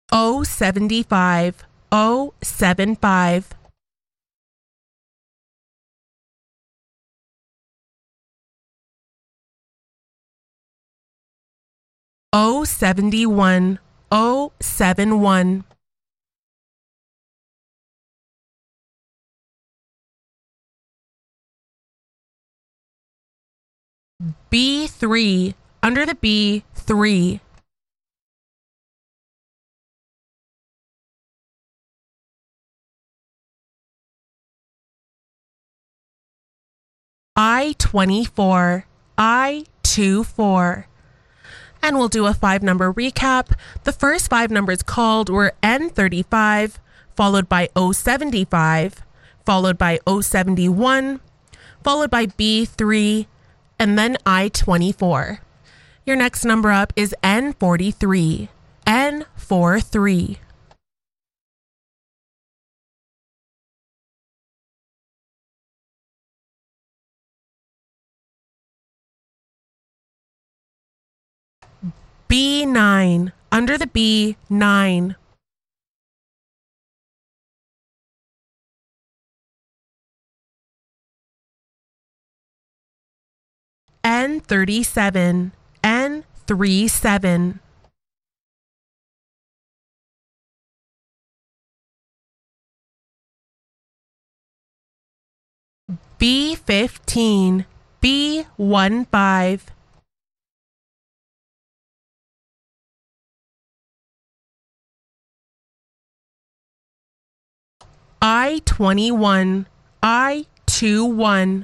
075 075. 071 071. B3, under the B, 3. I-24, I-24. And we'll do a 5-number recap. The first 5 numbers called were N35, followed by 075, followed by 071, followed by B3, and then I-24. Your next number up is N43, N43. B9, under the B, 9. N37, N37. B15, B15. I-21, I-21.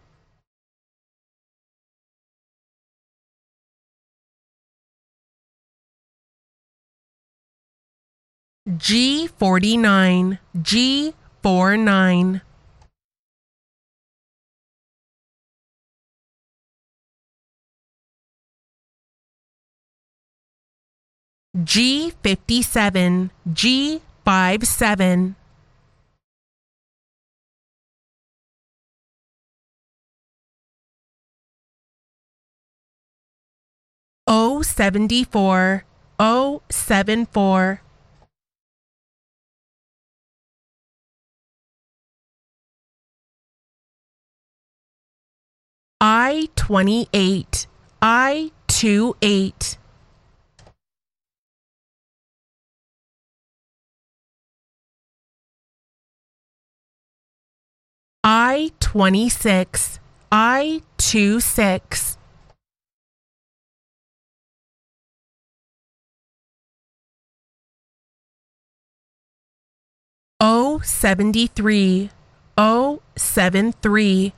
G49, G49. G57, G57. O74, O74. I-28, I-28. I-26, I-26. O73, O73.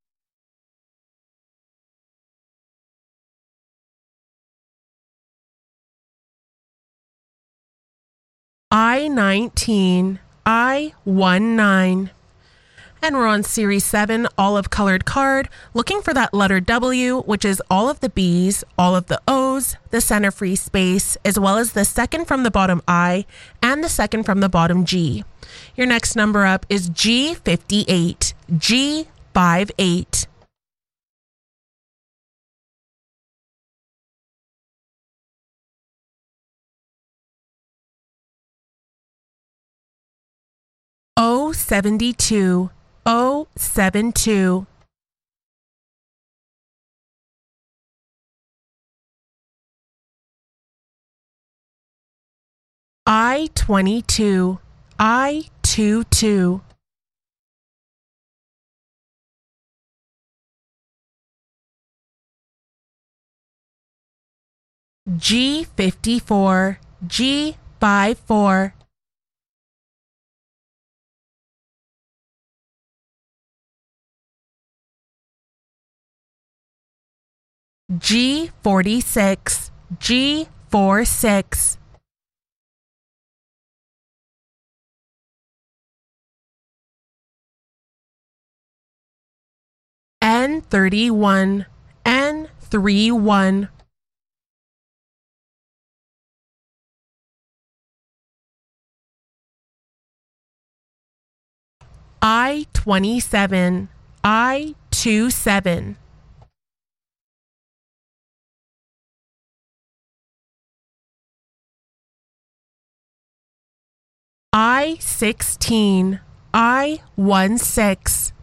I-19, I-19. And we're on Series 7, olive colored card, looking for that letter W, which is all of the B's, all of the O's, the center free space, as well as the second from the bottom I and the second from the bottom G. Your next number up is G58, G58. O72, O72. I-22, I-22. G54, G54. G46, G46. N31, N31. I-27, I-27. I-16, I-16.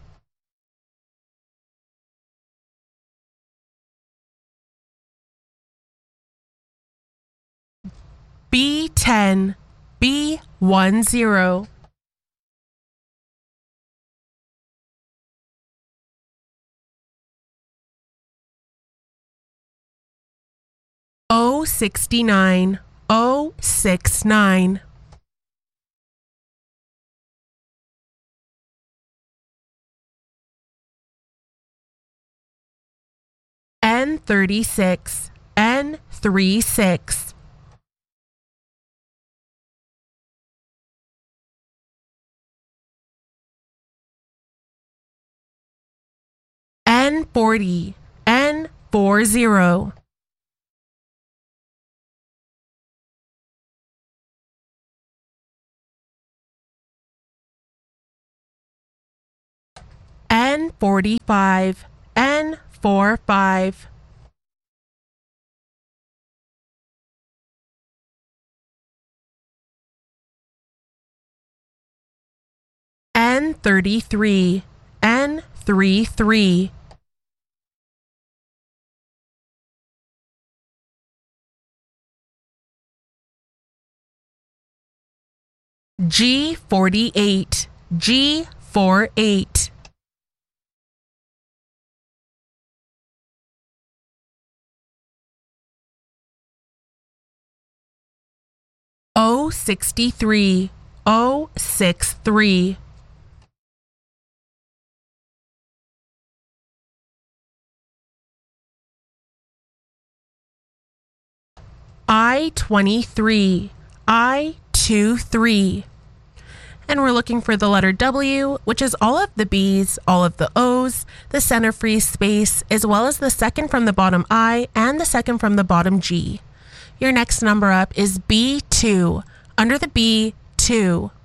B10, B10. O69, O69. N36, N36. N40, N40. N45, N45. N33, N33. G48, G48. O63, O63. I-23, I-23. And we're looking for the letter W, which is all of the B's, all of the O's, the center free space, as well as the second from the bottom I and the second from the bottom G. Your next number up is B2. Under the B, 2.